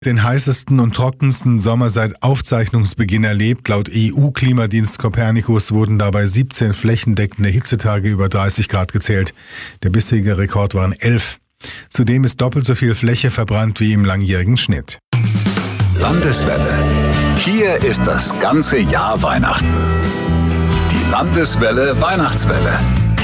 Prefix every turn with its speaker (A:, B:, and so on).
A: Den heißesten und trockensten Sommer seit Aufzeichnungsbeginn erlebt. Laut EU-Klimadienst Copernicus wurden dabei 17 flächendeckende Hitzetage über 30 Grad gezählt. Der bisherige Rekord waren 11. Zudem ist doppelt so viel Fläche verbrannt wie im langjährigen Schnitt.
B: Landeswelle. Hier ist das ganze Jahr Weihnachten. Die Landeswelle Weihnachtswelle.